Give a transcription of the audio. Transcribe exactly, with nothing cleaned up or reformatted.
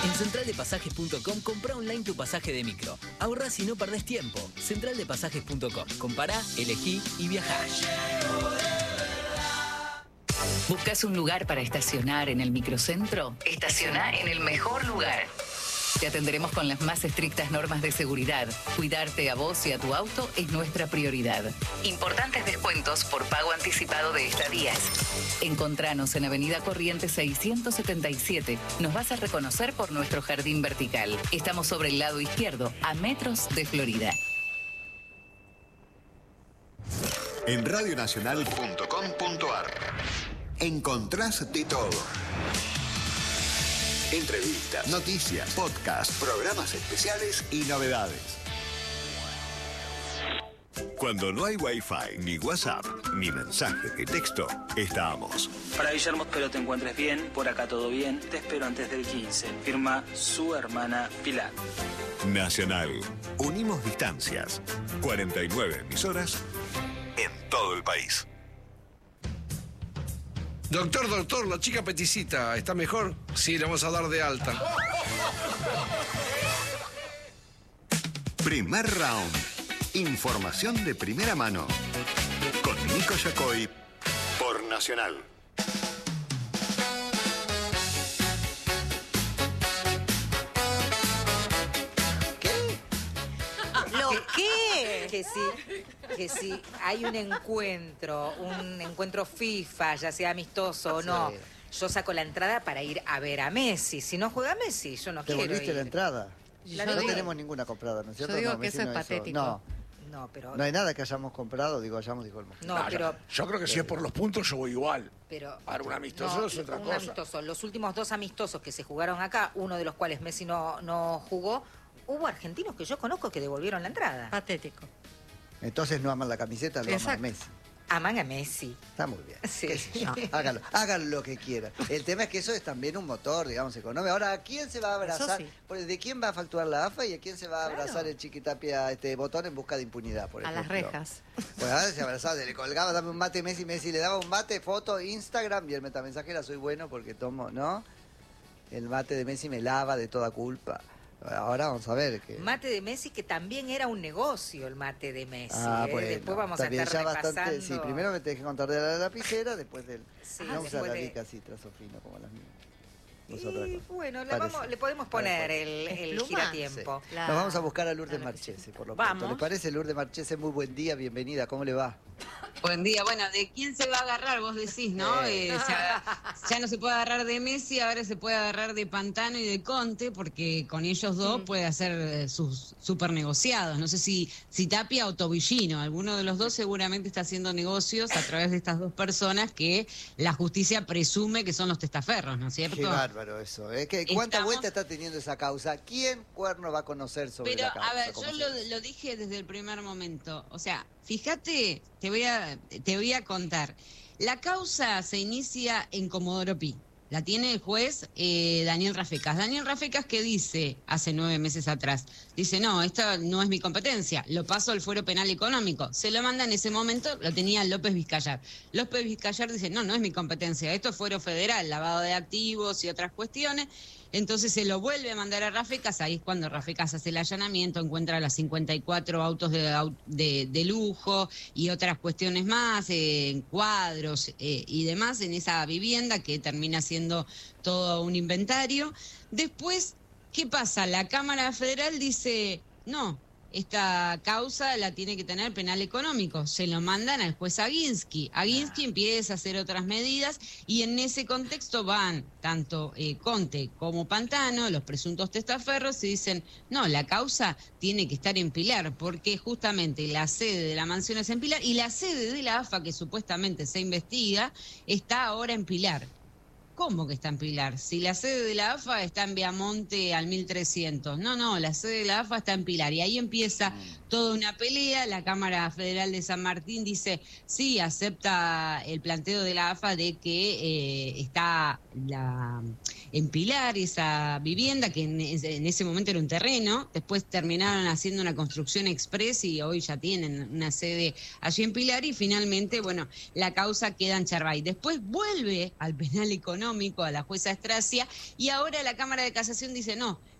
En central de pasajes punto com comprá online tu pasaje de micro. Ahorrás y no perdés tiempo. central de pasajes punto com. Compará, elegí y viajá. ¿Buscas un lugar para estacionar en el microcentro? Estaciona en el mejor lugar. Te atenderemos con las más estrictas normas de seguridad. Cuidarte a vos y a tu auto es nuestra prioridad. Importantes descuentos por pago anticipado de estadías. Encontranos en Avenida Corrientes seiscientos setenta y siete. Nos vas a reconocer por nuestro jardín vertical. Estamos sobre el lado izquierdo, a metros de Florida. En radio nacional punto com punto ar encontrás de todo. Entrevistas, noticias, podcasts, programas especiales y novedades. Cuando no hay Wi-Fi, ni WhatsApp, ni mensaje de texto, estamos. Para Guillermo, espero te encuentres bien. Por acá todo bien. Te espero antes del quince. Firma su hermana Pilar. Nacional. Unimos distancias. cuarenta y nueve emisoras en todo el país. Doctor, doctor, la chica peticita, ¿está mejor? Sí, le vamos a dar de alta. Primer round. Información de primera mano. Con Nico Yacoy por Nacional. ¿Lo qué? Que sí, que sí, hay un encuentro, un encuentro FIFA, ya sea amistoso o no. Yo saco la entrada para ir a ver a Messi. Si no juega Messi, yo no ¿Te quiero volviste ir. la entrada? La no digo. tenemos ninguna comprada, ¿no es cierto? Yo digo No, que Messi eso es no hizo- patético. No, No, pero... no hay nada que hayamos comprado, digo, hayamos, dijo el mundo. No, No, pero... yo, yo creo que si es por los puntos yo voy igual. Pero, Ahora, un amistoso no, es otra un cosa. amistoso. Los últimos dos amistosos que se jugaron acá, uno de los cuales Messi no, no jugó, hubo argentinos que yo conozco que devolvieron la entrada. Patético. Entonces no aman la camiseta, lo aman a Exacto. Messi. Aman a Messi. Está muy bien. Sí. Qué sé yo. Háganlo, hagan lo que quieran. El tema es que eso es también un motor, digamos, económico. Ahora, ¿a quién se va a abrazar? Eso sí. Porque ¿de quién va a facturar la A F A y a quién se va a Claro. abrazar el Chiquitapia este botón en busca de impunidad, por A las ejemplo? rejas. Pues ahora se abrazaba, le colgaba, dame un mate Messi, Messi le daba un mate, foto, Instagram y el metamensajera, soy bueno porque tomo, ¿no? El mate de Messi me lava de toda culpa. Ahora vamos a ver que... Mate de Messi, que también era un negocio el mate de Messi. Ah, ¿eh? bueno, Después vamos a también estar ya repasando. bastante, sí, primero me tenés que contar de la lapicera, después del... Sí, no usa después la de- rica así, trasofino como las mías. Es Y, otra cosa. bueno, le, Parece. vamos- le podemos poner el, el ¿Pluma? giratiempo. Sí. La- Nos vamos a buscar a Lourdes Claro que sí. Marchese, por lo Vamos. pronto. ¿Le parece, Lourdes Marchese? Muy buen día, bienvenida, ¿cómo le va? Buen día. Bueno, ¿de quién se va a agarrar? Vos decís, ¿no? Eh. Eh, ya, ya no se puede agarrar de Messi, ahora se puede agarrar de Pantano y de Conte, porque con ellos dos puede hacer eh, sus super negociados. No sé si, si Tapia o Tobillino, alguno de los dos seguramente está haciendo negocios a través de estas dos personas que la justicia presume que son los testaferros, ¿no es cierto? Qué bárbaro eso, ¿eh? ¿Qué- ¿Cuánta Estamos- vuelta está teniendo esa causa? ¿Quién cuerno va a conocer sobre Pero, la causa? a ver, ¿Cómo yo se lo, dice? lo dije desde el primer momento. O sea, fíjate, te voy a, te voy a contar. La causa se inicia en Comodoro Pi. La tiene el juez eh, Daniel Rafecas. Daniel Rafecas, que dice hace nueve meses atrás, dice, no, esta no es mi competencia, lo paso al fuero penal económico. Se lo manda en ese momento, lo tenía López Vizcayar. López Vizcayar dice, no, no es mi competencia, esto es fuero federal, lavado de activos y otras cuestiones. Entonces se lo vuelve a mandar a Rafecas, ahí es cuando Rafecas hace el allanamiento, encuentra las cincuenta y cuatro autos de, au- de, de lujo y otras cuestiones más, eh, cuadros eh, y demás en esa vivienda que termina siendo todo un inventario. Después, ¿qué pasa? La Cámara Federal dice, no, esta causa la tiene que tener penal económico. Se lo mandan al juez Aguinsky. Aguinsky empieza a hacer otras medidas y en ese contexto van tanto eh, Conte como Pantano, los presuntos testaferros, y dicen, no, la causa tiene que estar en Pilar, porque justamente la sede de la mansión es en Pilar y la sede de la A F A, que supuestamente se investiga, está ahora en Pilar. ¿Cómo que está en Pilar? Si la sede de la A F A está en Viamonte al mil trescientos. No, no, la sede de la A F A está en Pilar. Y ahí empieza toda una pelea. La Cámara Federal de San Martín dice, sí, acepta el planteo de la A F A de que eh, está la en Pilar, esa vivienda que en, en ese momento era un terreno, después terminaron haciendo una construcción express y hoy ya tienen una sede allí en Pilar y finalmente, bueno, la causa queda en Charvay. Después vuelve al penal económico, a la jueza Estracia, y ahora la Cámara de Casación dice no,